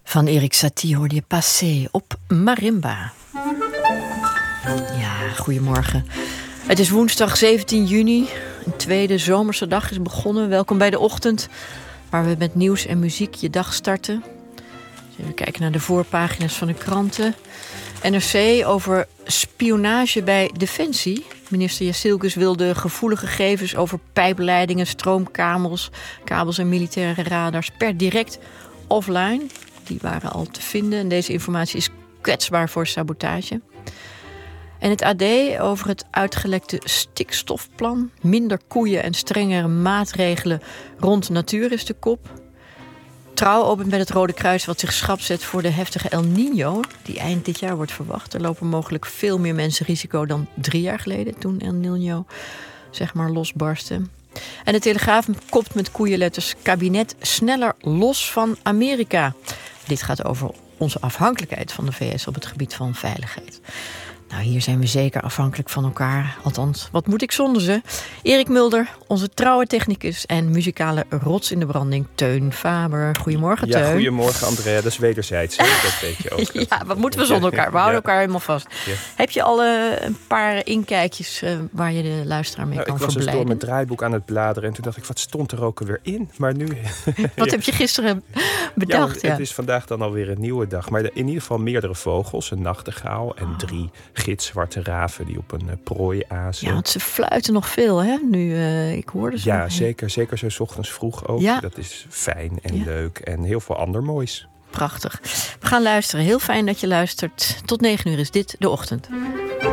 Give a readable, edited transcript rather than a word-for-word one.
Van Erik Satie hoorde je Passé op marimba. Ja, goedemorgen. Het is woensdag 17 juni. Een tweede zomerse dag is begonnen. Welkom bij De Ochtend, waar we met nieuws en muziek je dag starten. Even kijken naar de voorpagina's van de kranten. NRC over spionage bij Defensie. Minister Jazilgus wil de gevoelige gegevens over pijpleidingen, stroomkabels en militaire radars per direct offline. Die waren al te vinden en deze informatie is kwetsbaar voor sabotage. En het AD over het uitgelekte stikstofplan. Minder koeien en strengere maatregelen rond natuur is de kop. Trouw opent met het Rode Kruis wat zich schrap zet voor de heftige El Niño, die eind dit jaar wordt verwacht. Er lopen mogelijk veel meer mensen risico dan 3 jaar geleden, toen El Niño zeg maar losbarstte. En de Telegraaf kopt met koeienletters: kabinet sneller los van Amerika. Dit gaat over onze afhankelijkheid van de VS op het gebied van veiligheid. Nou, hier zijn we zeker afhankelijk van elkaar. Althans, wat moet ik zonder ze? Erik Mulder, onze trouwe technicus en muzikale rots in de branding, Teun Faber. Goedemorgen, Teun. Ja, goedemorgen, Andrea. Dat is wederzijds. Dat weet je ook. Ja, wat moeten we zonder elkaar? We houden elkaar helemaal vast. Ja. Heb je al een paar inkijkjes waar je de luisteraar mee kan verblijden? Ik was dus door mijn draaiboek aan het bladeren en toen dacht ik, wat stond er ook alweer in? Maar nu... Wat heb je gisteren bedacht? Ja, het is vandaag dan alweer een nieuwe dag. Maar in ieder geval meerdere vogels. Een nachtegaal en 3 gitzwarte raven die op een prooi azen. Ja, want ze fluiten nog veel, hè? Nu, ik hoorde ze. Ja, zeker. Zeker zo 's ochtends vroeg ook. Ja. Dat is fijn en leuk en heel veel ander moois. Prachtig. We gaan luisteren. Heel fijn dat je luistert. Tot 9 uur is dit De Ochtend.